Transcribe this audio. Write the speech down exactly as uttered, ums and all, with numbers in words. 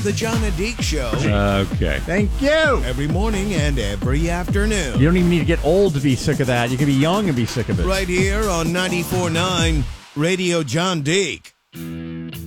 The John and Deke Show. Okay. Thank you. Every morning and every afternoon. You don't even need to get old to be sick of that. You can be young and be sick of it. Right here on ninety-four point nine Radio John Deke.